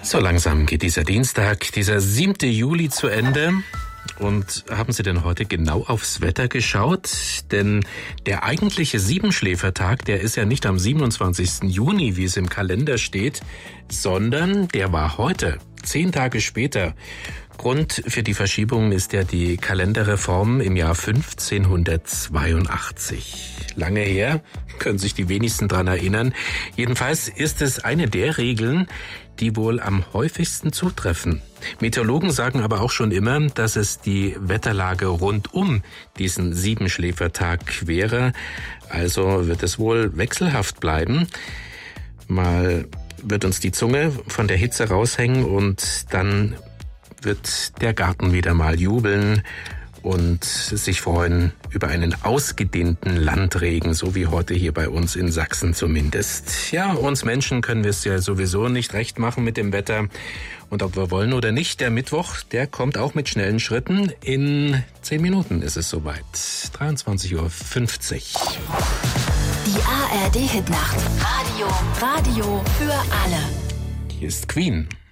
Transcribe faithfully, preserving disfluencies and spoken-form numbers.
So langsam geht dieser Dienstag, dieser siebte Juli zu Ende. Und haben Sie denn heute genau aufs Wetter geschaut? Denn der eigentliche Siebenschläfertag, der ist ja nicht am siebenundzwanzigsten Juni, wie es im Kalender steht, sondern der war heute, zehn Tage später. Grund für die Verschiebung ist ja die Kalenderreform im Jahr fünfzehnhundertzweiundachtzig. Lange her, können sich die wenigsten dran erinnern. Jedenfalls ist es eine der Regeln, die wohl am häufigsten zutreffen. Meteorologen sagen aber auch schon immer, dass es die Wetterlage rund um diesen Siebenschläfertag wäre. Also wird es wohl wechselhaft bleiben. Mal wird uns die Zunge von der Hitze raushängen und dann wird der Garten wieder mal jubeln und sich freuen über einen ausgedehnten Landregen, so wie heute hier bei uns in Sachsen zumindest. Ja, uns Menschen können wir es ja sowieso nicht recht machen mit dem Wetter. Und ob wir wollen oder nicht, der Mittwoch, der kommt auch mit schnellen Schritten. In zehn Minuten ist es soweit. dreiundzwanzig Uhr fünfzig. Die A R D-Hitnacht. Radio, Radio für alle. Hier ist Queen.